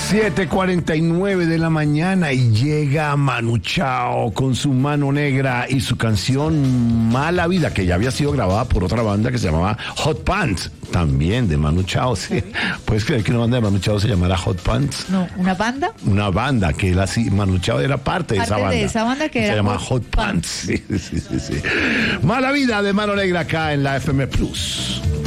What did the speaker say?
7:49 de la mañana y llega Manu Chao con su Mano Negra y su canción Mala Vida, que ya había sido grabada por otra banda que se llamaba Hot Pants, también de Manu Chao. ¿Sí? ¿Puedes creer que una banda de Manu Chao se llamara Hot Pants? No, ¿una banda? Una banda que él así, Manu Chao era parte de esa banda. De esa banda que se era llama Hot Pants. Sí. Mala Vida de Mano Negra acá en la FM Plus.